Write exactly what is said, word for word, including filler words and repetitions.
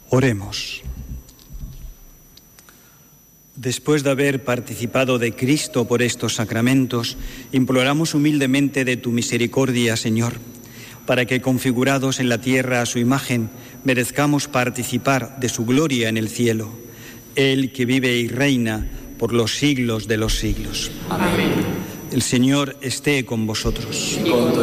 Oremos. Después de haber participado de Cristo por estos sacramentos, imploramos humildemente de tu misericordia, Señor, para que, configurados en la tierra a su imagen, merezcamos participar de su gloria en el cielo. Él que vive y reina por los siglos de los siglos. Amén. El Señor esté con vosotros. Y con tu